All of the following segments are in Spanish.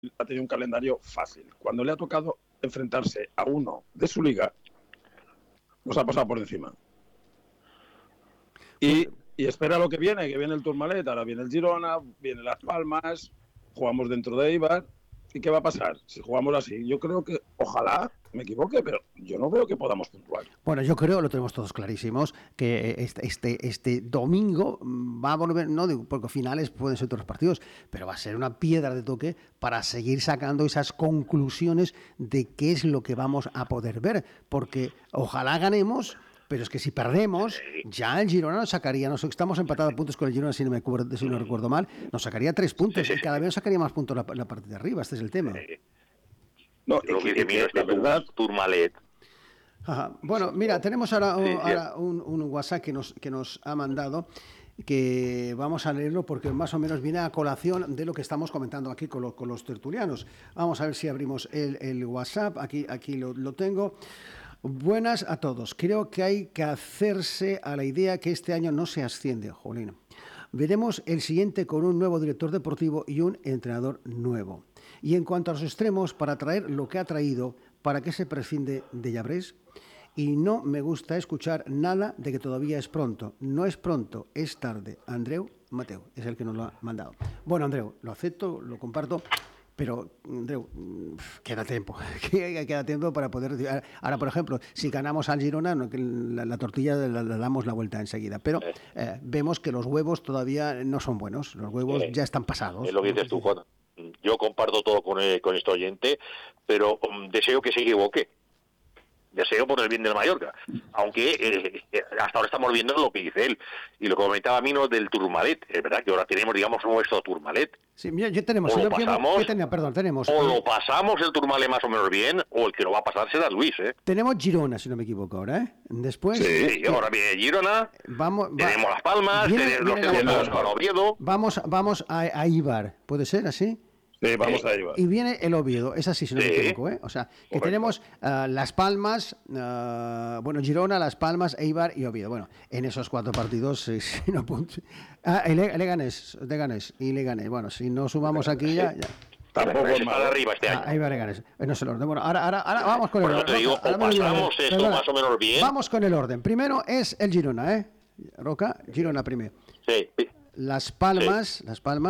ha tenido un calendario fácil. Cuando le ha tocado enfrentarse a uno de su liga, nos ha pasado por encima. Y espera lo que viene el Tourmalet, ahora viene el Girona, viene Las Palmas, jugamos dentro de Eibar. ¿Y qué va a pasar si jugamos así? Yo creo que, ojalá me equivoque, pero yo no veo que podamos puntuar. Bueno, yo creo, lo tenemos todos clarísimos, que este domingo va a volver, no digo, porque finales pueden ser todos los partidos, pero va a ser una piedra de toque para seguir sacando esas conclusiones de qué es lo que vamos a poder ver, porque ojalá ganemos. Pero es que si perdemos, ya el Girona nos sacaría, estamos empatados a puntos con el Girona, si no recuerdo mal, nos sacaría 3 puntos y cada vez nos sacaría más puntos la parte de arriba. Este es el tema. No, lo que dice mío, la verdad, Tourmalet. Ajá. Bueno, mira, tenemos ahora un WhatsApp que nos ha mandado, que vamos a leerlo porque más o menos viene a colación de lo que estamos comentando aquí con los tertulianos. Vamos a ver si abrimos el WhatsApp. Aquí lo tengo. Buenas a todos. Creo que hay que hacerse a la idea que este año no se asciende, jolín. Veremos el siguiente con un nuevo director deportivo y un entrenador nuevo. Y en cuanto a los extremos, para traer lo que ha traído, ¿para qué se prescinde de Llabrés? Y no me gusta escuchar nada de que todavía es pronto. No es pronto, es tarde. Andreu Mateu es el que nos lo ha mandado. Bueno, Andreu, lo acepto, lo comparto. Pero, Andreu, queda tiempo para poder... Ahora, por ejemplo, si ganamos al Girona, la tortilla la damos la vuelta enseguida. Pero vemos que los huevos todavía no son buenos. Los huevos ya están pasados. Es lo que dices tú, Juan. Yo comparto todo con este oyente, pero deseo que se equivoque. Deseo por el bien del Mallorca. Aunque hasta ahora estamos viendo lo que dice él. Y lo que comentaba Mino del Tourmalet. Es verdad que ahora tenemos, digamos, nuestro Tourmalet. Sí, ya tenemos. O lo pasamos, tenemos. O lo pasamos el Tourmalet más o menos bien, o el que lo va a pasar será Luis, ¿eh? Tenemos Girona, si no me equivoco ahora, ¿eh? Después... Sí, ahora viene Girona, tenemos Las Palmas, tenemos Oviedo. Vamos a Eibar, ¿puede ser así? Sí, vamos a Eibar. Y viene el Oviedo, es así, si no me equivoco, ¿eh? O sea, que correcto. Tenemos Las Palmas, Girona, Las Palmas, Eibar y Oviedo. Bueno, en esos 4 partidos, no Leganés. Bueno, si no sumamos aquí ya. Tampoco es para arriba este año. Eibar, Leganés. No es el orden. Bueno, ahora vamos con el orden. Te digo, o pasamos esto más o menos bien. Vamos con el orden. Primero es el Girona, ¿eh? Roca, Girona primero. Sí. Las Palmas,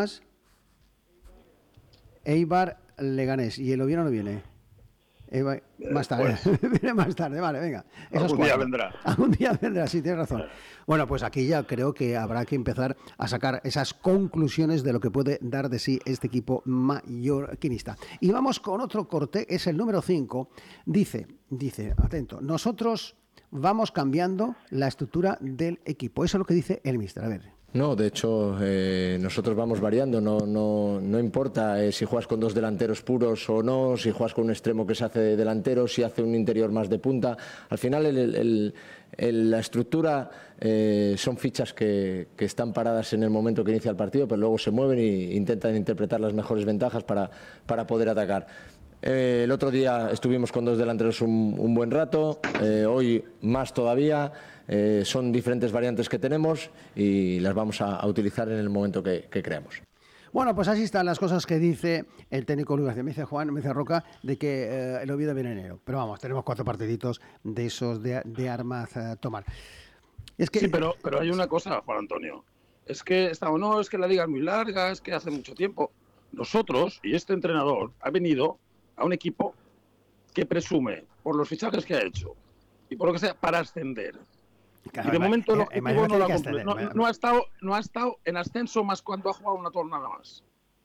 Eibar, Leganés. ¿Y el Oviedo no viene? Eibar, más tarde. Viene más tarde, vale, venga. Algún día vendrá. Algún día vendrá, sí, tienes razón. Bueno, pues aquí ya creo que habrá que empezar a sacar esas conclusiones de lo que puede dar de sí este equipo mallorquinista. Y vamos con otro corte, es el número 5. Dice, atento, nosotros vamos cambiando la estructura del equipo. Eso es lo que dice el míster. A ver. No, de hecho, nosotros vamos variando, no importa si juegas con 2 delanteros puros o no, si juegas con un extremo que se hace delantero, si hace un interior más de punta. Al final la estructura son fichas que están paradas en el momento que inicia el partido, pero luego se mueven e intentan interpretar las mejores ventajas para poder atacar. El otro día estuvimos con 2 delanteros un buen rato, hoy más todavía. Son diferentes variantes que tenemos y las vamos a utilizar en el momento que creamos. Bueno, pues así están las cosas que dice el técnico Luis García. Me dice Roca de que el Oviedo viene en enero. Pero vamos, tenemos 4 partiditos de esos de armas a tomar. Es que... Sí, pero hay una cosa, Juan Antonio. Es que la liga es muy larga, es que hace mucho tiempo. Nosotros y este entrenador ha venido a un equipo que presume, por los fichajes que ha hecho y por lo que sea, para ascender. Claro, y de momento el objetivo no lo ha cumplido. No ha estado en ascenso más cuando ha jugado una jornada más.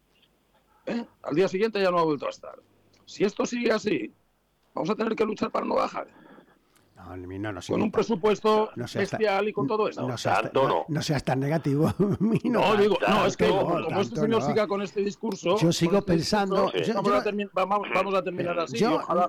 Al día siguiente ya no ha vuelto a estar. Si esto sigue así, vamos a tener que luchar para no bajar. Con un presupuesto bestial y con todo esto. No seas tan negativo. Es que como este señor siga con este discurso... Yo sigo pensando... Vamos a terminar así.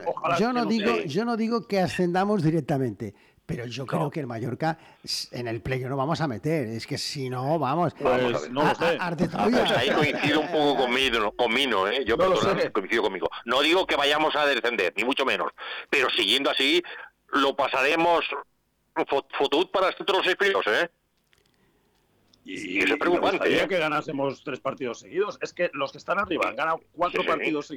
Yo no digo que ascendamos directamente. Pero yo creo que el Mallorca en el play no vamos a meter. Es que si no, vamos. Pues no lo sé. Ahí coincido un poco con Mino, ¿eh? Yo coincido conmigo. No digo que vayamos a descender, ni mucho menos. Pero siguiendo así, lo pasaremos fotut para estos 6 primeros, ¿eh? Y eso es preocupante. Me gustaría que ganásemos 3 partidos seguidos. Es que los que están arriba han ganado 4 partidos seguidos.